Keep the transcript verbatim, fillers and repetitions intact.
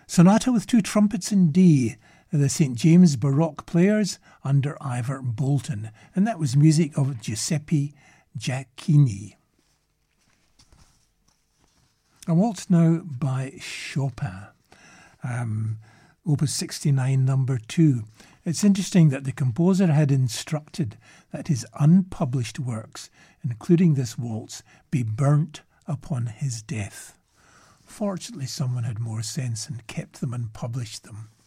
Sonata with Two Trumpets in D, the Saint James Baroque Players under Ivor Bolton, and that was music of Giuseppe Giacchini. A waltz now by Chopin, um, Opus sixty-nine, number two. It's interesting that the composer had instructed that his unpublished works, including this waltz, be burnt upon his death. Fortunately, someone had more sense and kept them and published them.